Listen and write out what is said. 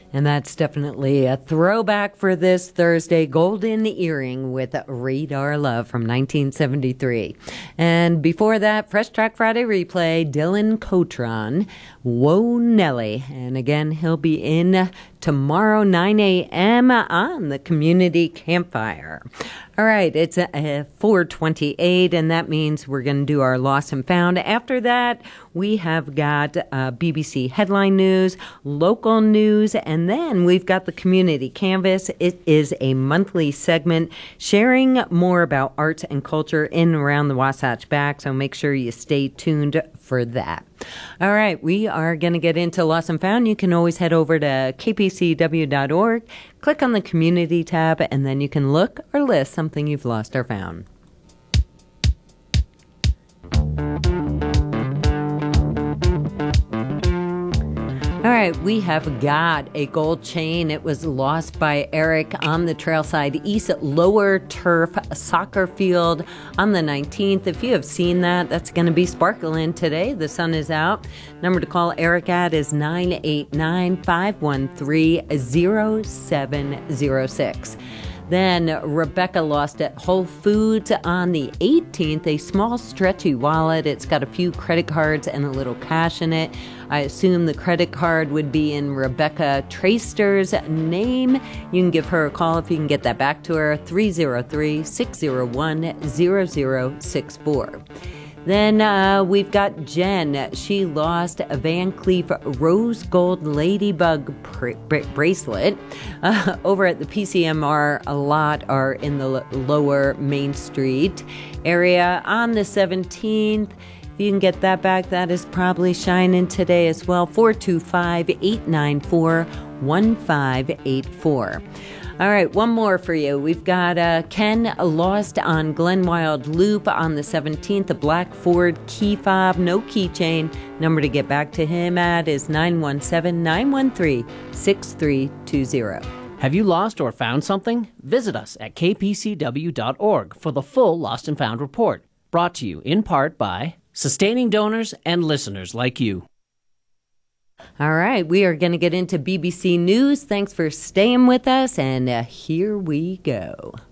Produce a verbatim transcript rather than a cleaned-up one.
And that's definitely a throwback for this Thursday. Golden Earring with Radar Love from nineteen seventy-three. And before that, Fresh Track Friday replay, Dylan Cotron, Whoa Nelly. And again, he'll be in tomorrow, nine a.m. on the Community Campfire. All right, it's uh, four twenty-eight, and that means we're going to do our Lost and Found. After that, we have got uh, B B C headline news, local news, and then we've got the Community Canvas. It is a monthly segment sharing more about arts and culture in and around the Wasatch Back, so make sure you stay tuned for that. All right, we are going to get into Lost and Found. You can always head over to k p c w dot org, click on the Community tab, and then you can look or list something you've lost or found. All right, we have got a gold chain. It was lost by Eric on the Trailside East Lower Turf Soccer Field on the nineteenth. If you have seen that, that's going to be sparkling today. The sun is out. Number to call Eric at is nine eight nine, five one three, zero seven zero six. Then Rebecca lost at Whole Foods on the eighteenth, a small stretchy wallet. It's got a few credit cards and a little cash in it. I assume the credit card would be in Rebecca Traster's name. You can give her a call if you can get that back to her, three oh three, six oh one, zero zero six four. Then uh, we've got Jen. She lost a Van Cleef Rose Gold Ladybug br- br- bracelet uh, over at the P C M R. A lot are in the l- lower Main Street area on the seventeenth. If you can get that back, that is probably shining today as well. four two five, eight nine four, one five eight four. All right, one more for you. We've got uh, Ken lost on Glen Wild Loop on the seventeenth, a black Ford key fob, no keychain. Number to get back to him at is nine one seven, nine one three, six three two zero. Have you lost or found something? Visit us at k p c w dot org for the full Lost and Found report. Brought to you in part by sustaining donors and listeners like you. All right, we are going to get into B B C News. Thanks for staying with us, and uh, here we go.